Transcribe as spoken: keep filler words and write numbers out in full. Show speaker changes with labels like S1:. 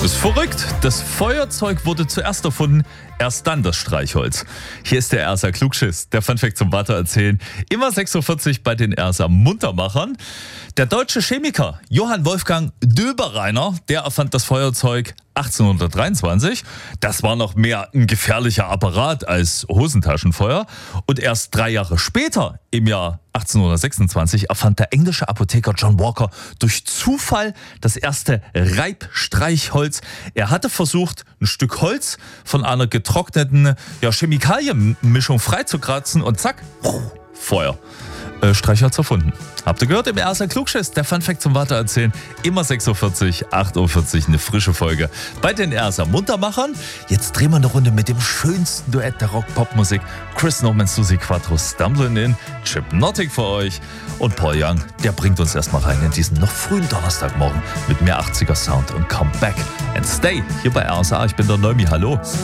S1: Das ist verrückt. Das Feuerzeug wurde zuerst erfunden, erst dann das Streichholz. Hier ist der Ersa Klugschiss, der Funfact zum Weitererzählen. Immer sechs Uhr vierzig bei den Ersa Muntermachern. Der deutsche Chemiker Johann Wolfgang Döbereiner, der erfand das Feuerzeug achtzehnhundertdreiundzwanzig. Das war noch mehr ein gefährlicher Apparat als Hosentaschenfeuer. Und erst drei Jahre später, im Jahr achtzehnhundertsechsundzwanzig, erfand der englische Apotheker John Walker durch Zufall das erste Reibstreichholz. Er hatte versucht, ein Stück Holz von einer getrockneten ja, Chemikalienmischung freizukratzen und zack, Feuer. Äh, Streichholz erfunden. Habt ihr gehört? Im Ersa Klugschiss, der Funfact zum Weitererzählen. Immer sechs Uhr vierzig, acht Uhr vierzig, eine frische Folge bei den Ersa Muntermachern. Jetzt drehen wir eine Runde mit dem schönsten Duett der Rock-Pop-Musik. Chris Norman, Suzi Quattro, Stumbling In, Chipnotic für euch. Und Paul Young, der bringt uns erstmal rein in diesen noch frühen Donnerstagmorgen mit mehr achtziger Sound und Come Back and Stay hier bei Ersa. Ich bin der Neumi, hallo.